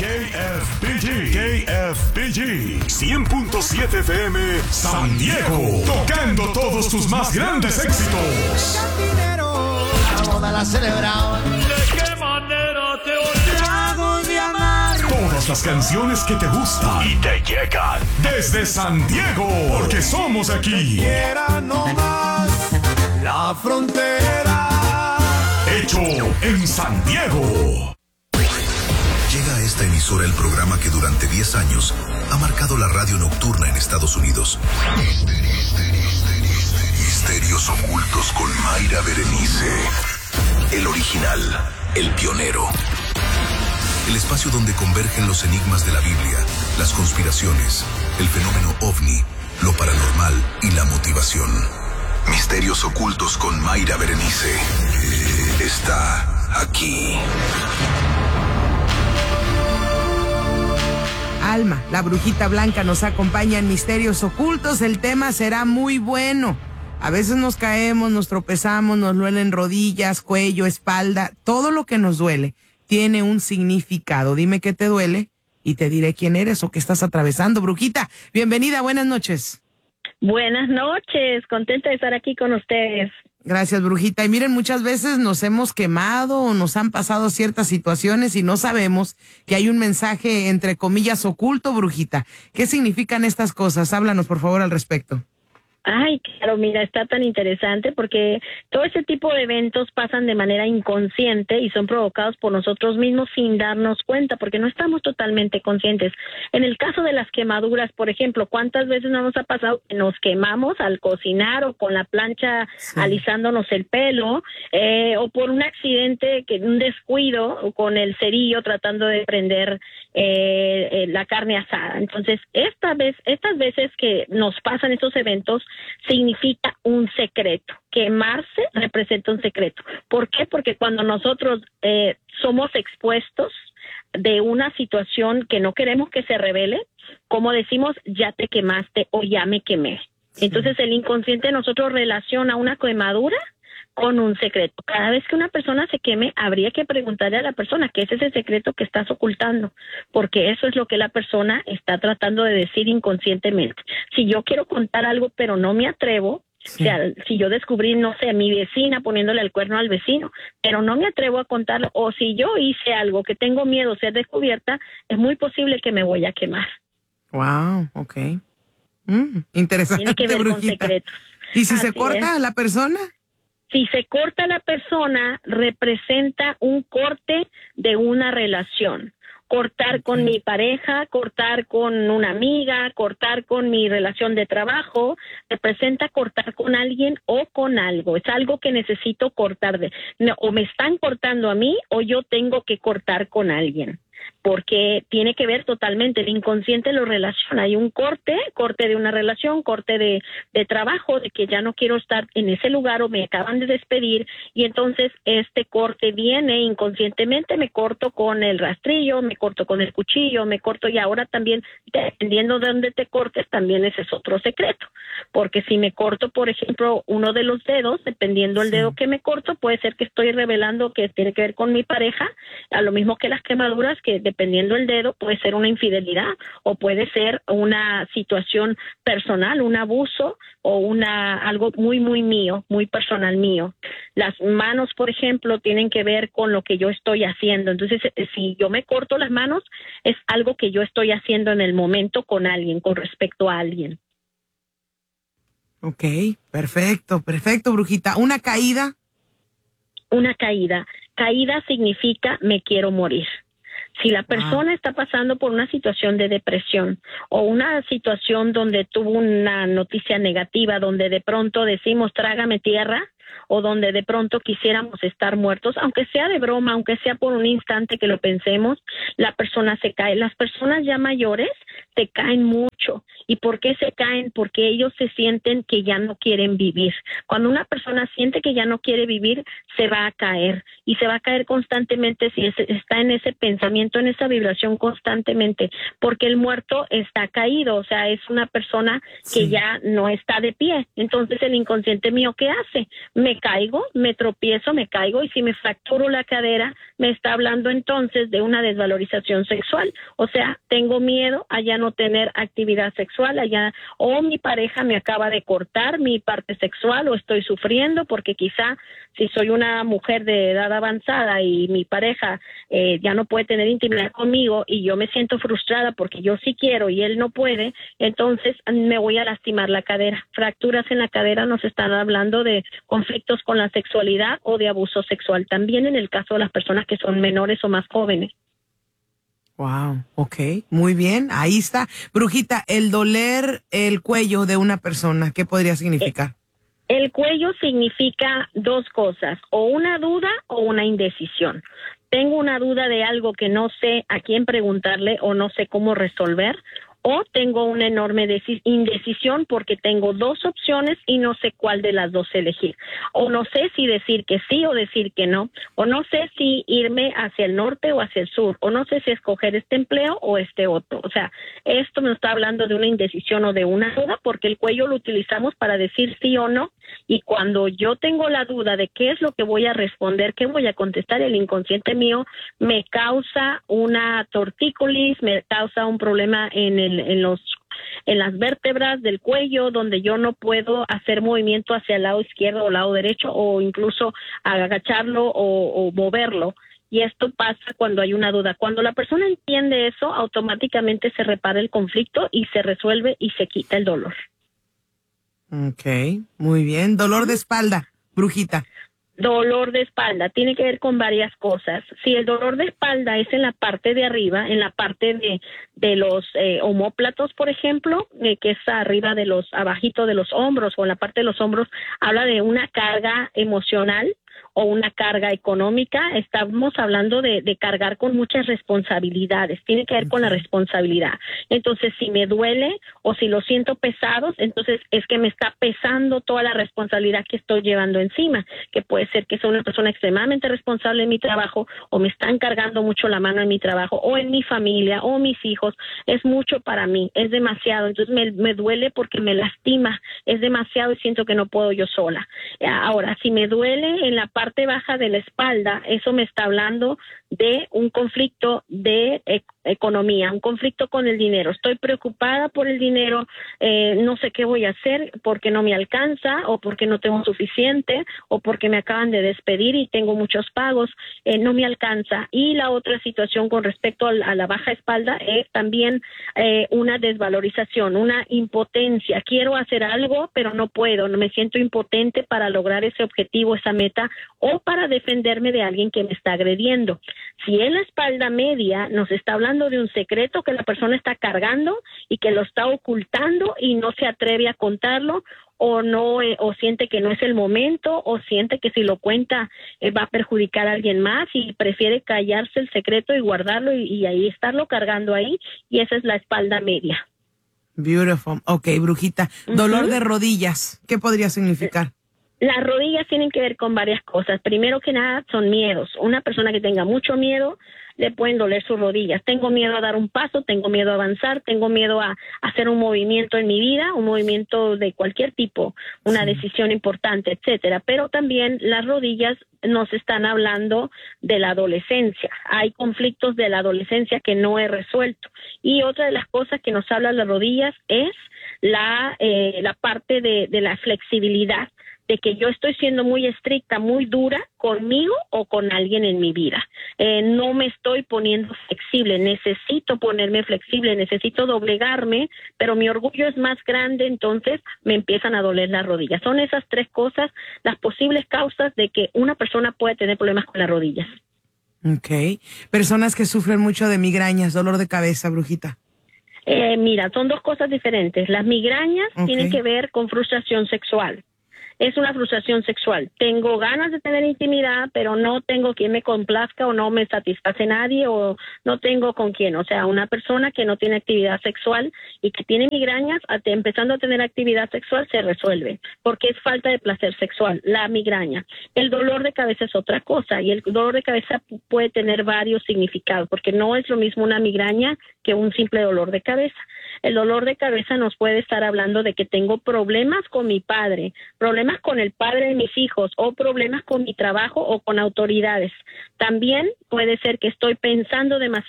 KFBG 100.7 FM San Diego, tocando todos tus más grandes éxitos. La boda la celebraron. ¿De qué manera te Tragos de amar. Todas las canciones que te gustan y te llegan desde San Diego, porque somos aquí. Quiera no más la frontera. Hecho en San Diego. Llega a esta emisora el programa que durante 10 años ha marcado la radio nocturna en Estados Unidos. Misterios ocultos con Mayra Berenice. El original, el pionero. El espacio donde convergen los enigmas de la Biblia, las conspiraciones, el fenómeno ovni, lo paranormal y la motivación. Misterios ocultos con Mayra Berenice. Está aquí. Alma, la brujita blanca, nos acompaña en Misterios Ocultos. El tema será muy bueno. A veces nos caemos, nos tropezamos, nos duelen rodillas, cuello, espalda. Todo lo que nos duele tiene un significado. Dime qué te duele y te diré quién eres o qué estás atravesando. Brujita, bienvenida, buenas noches. Buenas noches, contenta de estar aquí con ustedes. Gracias, brujita. Y miren, muchas veces nos hemos quemado o nos han pasado ciertas situaciones y no sabemos que hay un mensaje, entre comillas, oculto, brujita. ¿Qué significan estas cosas? Háblanos, por favor, al respecto. Ay, claro, mira, está tan interesante porque todo ese tipo de eventos pasan de manera inconsciente y son provocados por nosotros mismos sin darnos cuenta, porque no estamos totalmente conscientes. En el caso de las quemaduras, por ejemplo, ¿cuántas veces no nos ha pasado que nos quemamos al cocinar o con la plancha alisándonos el pelo, o por un accidente, un descuido, o con el cerillo tratando de prender la carne asada? Entonces, estas veces que nos pasan estos eventos, significa un secreto. Quemarse representa un secreto. ¿Por qué? Porque cuando nosotros somos expuestos de una situación que no queremos que se revele, como decimos, ya te quemaste o ya me quemé. Entonces el inconsciente de nosotros relaciona una quemadura con un secreto. Cada vez que una persona se queme, habría que preguntarle a la persona qué es ese secreto que estás ocultando, porque eso es lo que la persona está tratando de decir inconscientemente. Si yo quiero contar algo, pero no me atrevo, o sea, si yo descubrí, no sé, a mi vecina poniéndole el cuerno al vecino, pero no me atrevo a contarlo, o si yo hice algo que tengo miedo a ser descubierta, es muy posible que me voy a quemar. Wow, okay. Interesante. Tiene que ver brujita. con secretos. ¿Y si Así se corta es. la persona? Si se corta la persona, representa un corte de una relación. Cortar con mi pareja, cortar con una amiga, cortar con mi relación de trabajo, representa cortar con alguien o con algo. Es algo que necesito cortar o me están cortando a mí o yo tengo que cortar con alguien. Porque tiene que ver totalmente, el inconsciente lo relaciona, hay un corte de una relación, corte de trabajo, de que ya no quiero estar en ese lugar o me acaban de despedir, y entonces este corte viene inconscientemente, me corto con el rastrillo, me corto con el cuchillo, me corto, y ahora también, dependiendo de dónde te cortes, también ese es otro secreto, porque si me corto, por ejemplo, uno de los dedos, dependiendo del dedo que me corto, puede ser que estoy revelando que tiene que ver con mi pareja, a lo mismo que las quemaduras, que dependiendo del dedo puede ser una infidelidad o puede ser una situación personal, un abuso o algo muy, muy mío, muy personal mío. Las manos, por ejemplo, tienen que ver con lo que yo estoy haciendo. Entonces, si yo me corto las manos, es algo que yo estoy haciendo en el momento con alguien, con respecto a alguien. Ok, perfecto, brujita. ¿Una caída? Una caída. Caída significa me quiero morir. Si la persona está pasando por una situación de depresión o una situación donde tuvo una noticia negativa, donde de pronto decimos trágame tierra, o donde de pronto quisiéramos estar muertos, aunque sea de broma, aunque sea por un instante que lo pensemos, la persona se cae. Las personas ya mayores te caen mucho. ¿Y por qué se caen? Porque ellos se sienten que ya no quieren vivir. Cuando una persona siente que ya no quiere vivir, se va a caer. Y se va a caer constantemente si está en ese pensamiento, en esa vibración constantemente. Porque el muerto está caído, o sea, es una persona que ya no está de pie. Entonces el inconsciente mío, ¿qué hace? Me caigo, me tropiezo, me caigo, y si me fracturo la cadera, me está hablando entonces de una desvalorización sexual. O sea, tengo miedo a ya no tener actividad sexual allá, o mi pareja me acaba de cortar mi parte sexual, o estoy sufriendo porque quizá si soy una mujer de edad avanzada y mi pareja ya no puede tener intimidad conmigo y yo me siento frustrada porque yo sí quiero y él no puede, entonces me voy a lastimar la cadera. Fracturas en la cadera nos están hablando de conflictos con la sexualidad o de abuso sexual, también en el caso de las personas que son menores o más jóvenes. Wow, okay, muy bien, ahí está. Brujita, el doler el cuello de una persona, ¿qué podría significar? El cuello significa dos cosas, o una duda o una indecisión. Tengo una duda de algo que no sé a quién preguntarle o no sé cómo resolver, o tengo una enorme indecisión porque tengo dos opciones y no sé cuál de las dos elegir. O no sé si decir que sí o decir que no. O no sé si irme hacia el norte o hacia el sur. O no sé si escoger este empleo o este otro. O sea, esto me está hablando de una indecisión o de una duda porque el cuello lo utilizamos para decir sí o no. Y cuando yo tengo la duda de qué es lo que voy a responder, qué voy a contestar, el inconsciente mío me causa una tortícolis, me causa un problema en las vértebras del cuello, donde yo no puedo hacer movimiento hacia el lado izquierdo o lado derecho, o incluso agacharlo o moverlo. Y esto pasa cuando hay una duda. Cuando la persona entiende eso, automáticamente se repara el conflicto y se resuelve y se quita el dolor. Okay, muy bien. Dolor de espalda, brujita. Dolor de espalda tiene que ver con varias cosas. Si el dolor de espalda es en la parte de arriba, en la parte de los omóplatos, por ejemplo, que es arriba de abajito de los hombros, o en la parte de los hombros, habla de una carga emocional o una carga económica. Estamos hablando de cargar con muchas responsabilidades, tiene que ver con la responsabilidad. Entonces, si me duele o si lo siento pesados, entonces es que me está pesando toda la responsabilidad que estoy llevando encima, que puede ser que soy una persona extremadamente responsable en mi trabajo, o me están cargando mucho la mano en mi trabajo, o en mi familia, o mis hijos. Es mucho para mí, es demasiado, entonces me duele porque me lastima, es demasiado y siento que no puedo yo sola. Ahora, si me duele en la parte baja de la espalda, eso me está hablando de un conflicto de economía, un conflicto con el dinero. Estoy preocupada por el dinero, no sé qué voy a hacer porque no me alcanza, o porque no tengo suficiente, o porque me acaban de despedir y tengo muchos pagos, no me alcanza. Y la otra situación con respecto a la baja espalda es también una desvalorización, una impotencia. Quiero hacer algo, pero no puedo, no me siento impotente para lograr ese objetivo, esa meta, o para defenderme de alguien que me está agrediendo. Si en la espalda media nos está hablando de un secreto que la persona está cargando y que lo está ocultando y no se atreve a contarlo, o no, o siente que no es el momento, o siente que si lo cuenta va a perjudicar a alguien más y prefiere callarse el secreto y guardarlo y ahí estarlo cargando ahí, y esa es la espalda media. Beautiful. Okay, brujita. Dolor de rodillas, ¿qué podría significar? Las rodillas tienen que ver con varias cosas. Primero que nada, son miedos. Una persona que tenga mucho miedo, le pueden doler sus rodillas. Tengo miedo a dar un paso, tengo miedo a avanzar, tengo miedo a hacer un movimiento en mi vida, un movimiento de cualquier tipo, una decisión importante, etcétera. Pero también las rodillas nos están hablando de la adolescencia. Hay conflictos de la adolescencia que no he resuelto. Y otra de las cosas que nos habla las rodillas es la parte de la flexibilidad, de que yo estoy siendo muy estricta, muy dura conmigo o con alguien en mi vida. No me estoy poniendo flexible, necesito ponerme flexible, necesito doblegarme, pero mi orgullo es más grande, entonces me empiezan a doler las rodillas. Son esas tres cosas las posibles causas de que una persona puede tener problemas con las rodillas. Okay. Personas que sufren mucho de migrañas, dolor de cabeza, brujita. Mira, son dos cosas diferentes. Las migrañas tienen que ver con frustración sexual. es una frustración sexual. Tengo ganas de tener intimidad, pero no tengo quien me complazca o no me satisface nadie o no tengo con quién. O sea, una persona que no tiene actividad sexual y que tiene migrañas, empezando a tener actividad sexual, se resuelve porque es falta de placer sexual, la migraña. El dolor de cabeza es otra cosa y el dolor de cabeza puede tener varios significados porque no es lo mismo una migraña que un simple dolor de cabeza. El dolor de cabeza nos puede estar hablando de que tengo problemas con mi padre, problemas con el padre de mis hijos o problemas con mi trabajo o con autoridades. También puede ser que estoy pensando demasiado